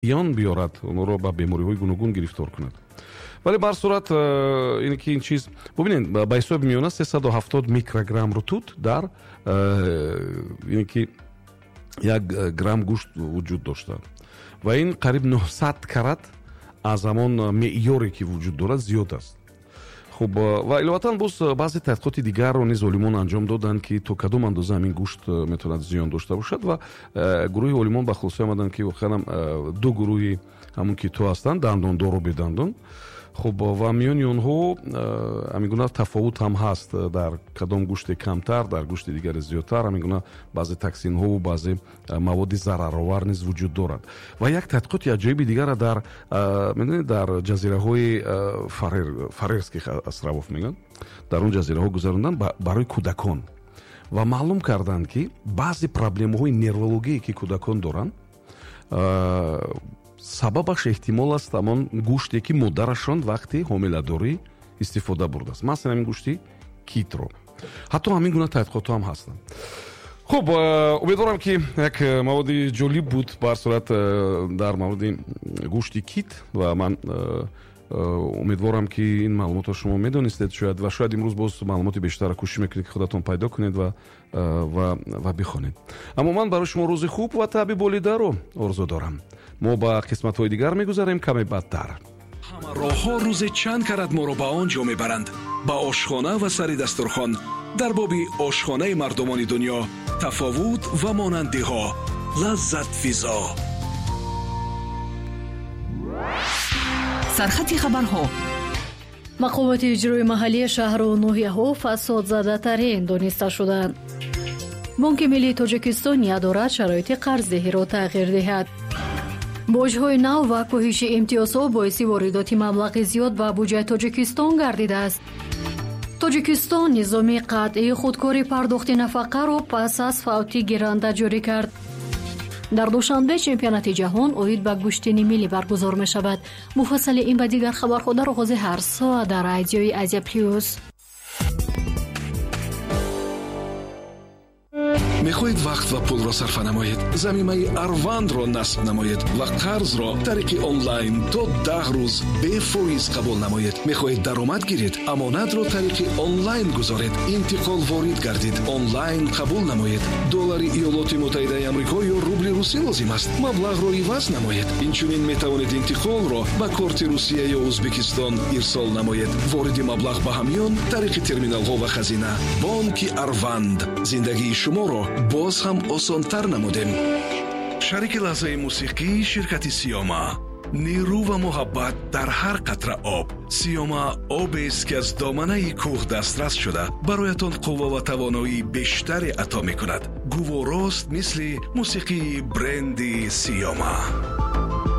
зиён биёрад, онро ба бемориҳои гуногун гирифтор кунад. вале бар сурат ине ки ин чиз бубинед ба ҳисоби миёна 370 микрограмм рутуб дар ине ки 1 грамм гӯшт вуҷуд дошта ва ин қариб 900 карат аз ҳамон меъёре ки вуҷуд дорад зиёд аст. хуб ва иловатан боз баъзе тадқиқоти дигарро низ олимон анҷом доданд ки то кадом андоза ҳамин гӯшт метавонад зиён дошта бошад ва гурӯҳи олимон ба хулоса омаданд ки воқеан ду гурӯҳи ҳамон ки то ҳастанд, дандондору бедандон. хуб ва миёни онҳо ҳамин гуна тафовут ҳам ҳаст, дар кадом гӯште камтар, дар гӯшти дигаре зиёдтар. ҳамин гуна баъзе токсинҳову баъзе маводи зараровар низ вуҷуд дорад. ва як тадқиқоти аҷоиби дигара медонед дар ҷазираҳои фарерских островов мегӯянд, дар он ҷазираҳо гузарондан барои кӯдакон ва маълум карданд ки баъзе проблемаҳои нервологие ки кӯдакон доранд сабабаш эҳтимол аст ҳамон гӯште ки модарашон вақти ҳомиладорӣ истифода бурдааст, масалан ҳамин гӯшти китро. ҳатто ҳамин гуна тадқиқотҳо ҳам ҳастанд. хуб умедворам ки як маводи ҷолиб буд ба ҳар сурат дар маводи гӯшти кит ва ман умедворам ки ин маълумотро шумо медонистед шояд ва шояд имрӯз боз маълумоти бештарро кӯшиш мекунед ки худатон пайдо кунед ва бихонед. аммо ман барои шумо рӯзи хуб ва таъби болидаро орзу дорам. мо ба қисматҳои дигар мегузарем каме баъдтар. ҳама роҳҳо рӯзе чанд карат моро ба он ҷо мебаранд, ба ошхона ва сари дастурхон. дар боби ошхонаи мардумони дунё тафовут ва монандиҳо, лаззат физо. сархати хабарҳо. мақомоти иҷрои маҳаллии шаҳру ноҳияҳо фасодзадатарин дониста шуданд. бонки миллии тоҷикистон ният дорад шароити қарздеҳиро тағйир диҳад. боҷҳои нав ва коҳиши имтиёзҳо боиси воридоти маблағи зиёд ба буҷаи тоҷикистон гардидааст. тоҷикистон низоми қатъии худкори пардохти нафақаро пас аз фавти гиранда ҷорӣ кард. дар душанбе чемпионати ҷаҳон оид ба гӯштини миллӣ баргузор мешавад. муфассали ин ва дигар хабарҳо дар оғози ҳар соат дар радиои Азия Плюс. мехоҳед вақт ва пулро сарфа намоед, замимаи Арвандро насб намоед ва қарзро тариқи онлайн то 10 рӯз бефоиз қабул намоед. мехоҳед даромад гиред, амонатро тариқи онлайн гузоред, интиқол ворид гардид, онлайн қабул намоед. доллари иёлоти муттаҳидаи амрико ё рубли русӣ лозим аст, маблағро иваз намоед. инчунин метавонед интиқолро ба корти Русия ё Узбекистон ирсол намоед. вориди маблағ ба ҳамён тариқи терминалҳо ва хазина. бонки Арванд зиндагии шуморо боз ҳам осонтар намудем. шарики лаҳзаи мусиқӣ ширкати Сиёма. нерӯ ва муҳаббат дар ҳар қатра об. Сиёма обест ки аз доманаи кӯҳ дастрас шуда бароятон қувва ва тавоноии бештаре ато мекунад. гуворост мисли мусиқии бренди Сиёма.